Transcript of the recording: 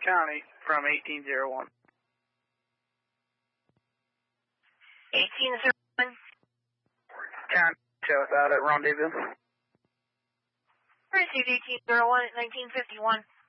County from 1801. 1801? County, show us out at rendezvous. Received 1801 at 1951.